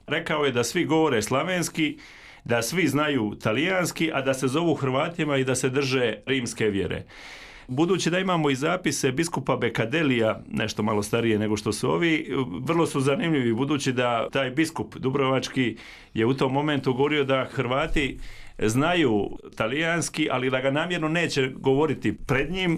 rekao je da svi govore slavenski, da svi znaju talijanski, a da se zovu Hrvatima i da se drže rimske vjere. Budući da imamo i zapise biskupa Bekadelija, nešto malo starije nego što su ovi, vrlo su zanimljivi, budući da taj biskup dubrovački je u tom momentu govorio da Hrvati znaju talijanski, ali da ga namjerno neće govoriti pred njim,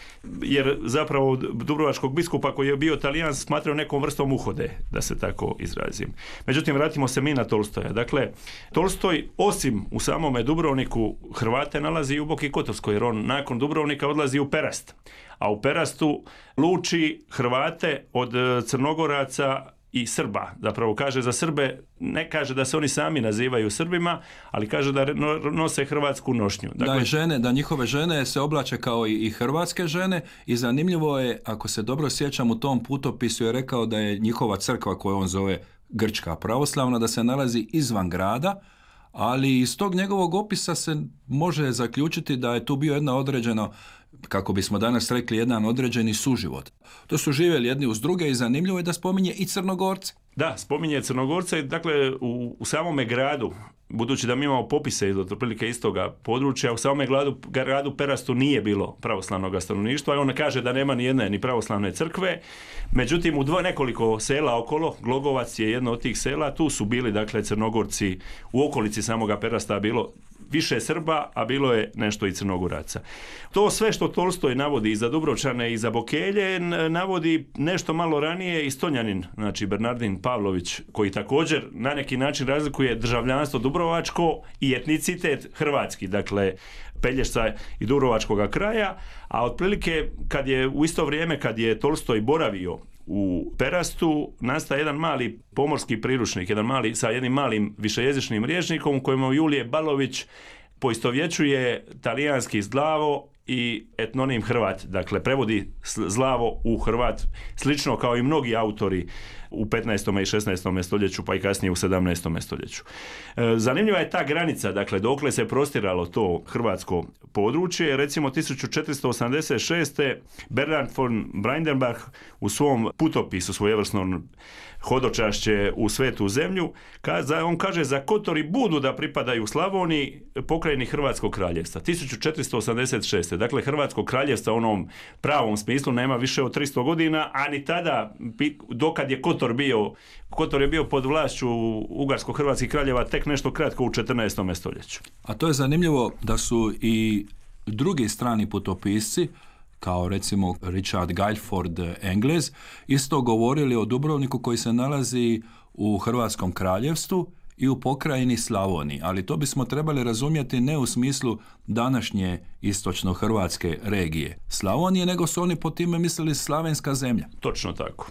jer zapravo dubrovačkog biskupa koji je bio Talijan smatrao nekom vrstom uhode, da se tako izrazim. Međutim, vratimo se mi na Tolstoja. Dakle, Tolstoj osim u samome Dubrovniku Hrvate nalazi i u Boki Kotorskoj, jer on nakon Dubrovnika odlazi u Perast. A u Perastu luči Hrvate od Crnogoraca i Srba. Zapravo kaže za Srbe, ne kaže da se oni sami nazivaju Srbima, ali kaže da nose hrvatsku nošnju. Dakle, da njihove žene se oblače kao i hrvatske žene i zanimljivo je, ako se dobro sjećam, u tom putopisu je rekao da je njihova crkva koju on zove Grčka pravoslavna, da se nalazi izvan grada, ali iz tog njegovog opisa se može zaključiti da je tu bio jedna određena, kako bismo danas rekli, jedan određeni suživot. To su živjeli jedni uz druge i zanimljivo je da spominje i Crnogorce. Da, spominje Crnogorce, dakle u samome gradu, budući da mi imamo popise iz otprilike istoga područja, u samome gradu Perastu nije bilo pravoslavnog stanovništva i on kaže da nema ni jedne ni pravoslavne crkve. Međutim, u nekoliko sela okolo, Glogovac je jedno od tih sela, tu su bili dakle Crnogorci, u okolici samoga Perasta bilo više Srba, a bilo je nešto i Crnogoraca. To sve što Tolstoj navodi i za Dubrovčane i za Bokelje, navodi nešto malo ranije i Stonjanin, znači Bernardin Pavlović, koji također na neki način razlikuje državljanstvo dubrovačko i etnicitet hrvatski, dakle Pelješca i Dubrovačkoga kraja, a otprilike u isto vrijeme kad je Tolstoj boravio u Perastu, nastaje jedan mali pomorski priručnik, sa jednim malim višejezičnim rječnikom u kojem Julije Balović poistovjećuje talijanski zlavo i etnonim Hrvat, dakle prevodi zlavo u Hrvat, slično kao i mnogi autori u 15. i 16. stoljeću, pa i kasnije u 17. stoljeću. Zanimljiva je ta granica, dakle, dokle se prostiralo to hrvatsko područje. Recimo 1486. Bernard von Breidenbach u svom putopisu, svojevrsnom hodočašće u svetu zemlju, on kaže za Kotori budu da pripadaju Slavoniji, pokrajini Hrvatskog kraljevstva. 1486. Dakle, Hrvatskog kraljevstva u onom pravom smislu nema više od 300 godina, a ni tada, dokad je Kotor je bio pod vlašću ugarsko-hrvatskih kraljeva tek nešto kratko u 14. stoljeću. A to je zanimljivo da su i drugi strani putopisci, kao recimo Richard Guilford Englez, isto govorili o Dubrovniku koji se nalazi u Hrvatskom kraljevstvu i u pokrajini Slavoniji, ali to bismo trebali razumjeti ne u smislu današnje istočno-hrvatske regije Slavonije, nego su oni po time mislili slavenska zemlja. Točno tako.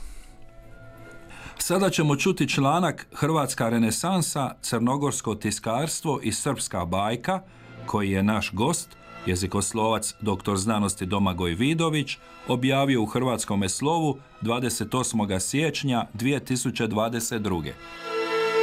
Sada ćemo čuti članak Hrvatska renesansa, crnogorsko tiskarstvo i srpska bajka, koji je naš gost, jezikoslovac dr. znanosti Domagoj Vidović, objavio u Hrvatskome slovu 28. siječnja 2022.